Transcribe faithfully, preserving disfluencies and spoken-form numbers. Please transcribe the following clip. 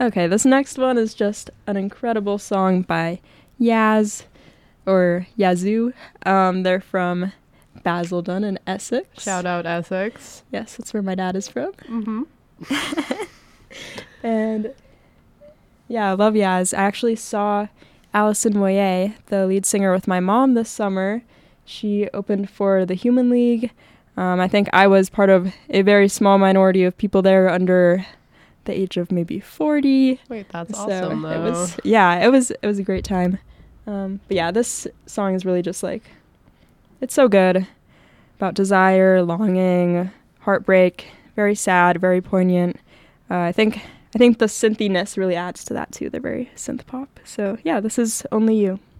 Okay, this next one is just an incredible song by Yaz, or Yazoo. Um, they're from Basildon in Essex. Shout out Essex. Yes, that's where my dad is from. Mm-hmm. And yeah, I love Yaz. I actually saw Alison Moyet, the lead singer, with my mom this summer. She opened for the Human League. Um, I think I was part of a very small minority of people there under the age of maybe forty. Wait, that's so awesome, though. It was, yeah, it was it was a great time. Um, but yeah, this song is really just like, it's so good. About desire, longing, heartbreak, very sad, very poignant. Uh, I think I think the synthiness really adds to that too. They're very synth pop. So yeah, this is Only You.